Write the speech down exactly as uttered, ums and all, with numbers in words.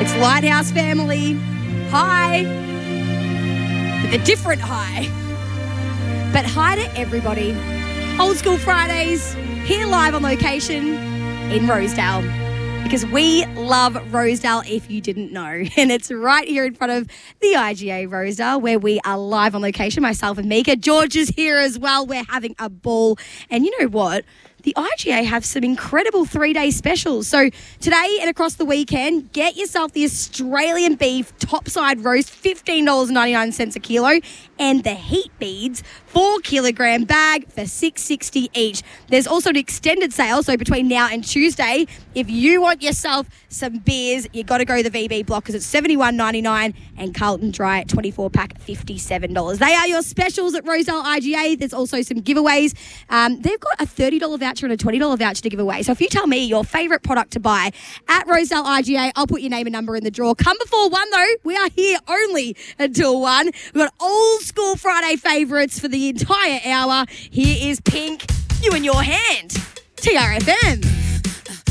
It's Lighthouse family. Hi. But the different hi. But hi to everybody. Old School Fridays, here live on location in Rosedale. Because we love Rosedale, if you didn't know. And it's right here in front of the I G A Rosedale, where we are live on location, myself and Mika. George is here as well. We're having a ball. And you know what? The I G A have some incredible three-day specials. So today and across the weekend, get yourself the Australian beef topside roast, fifteen dollars and ninety-nine cents a kilo, and the heat beads, four kilogram bag for six dollars sixty each. There's also an extended sale, so between now and Tuesday, if you want yourself some beers, you got to go to the V B block because it's seventy-one ninety-nine and Carlton Dry twenty-four pack, fifty-seven dollars. They are your specials at Rosedale I G A. There's also some giveaways. Um, they've got a thirty dollars voucher and a twenty dollars voucher to give away. So if you tell me your favourite product to buy at Rosedale I G A, I'll put your name and number in the draw. Come before one though. We are here only until one. We've got Old School Friday favourites for the entire hour. Here is Pink, You in Your Hand, T R F M.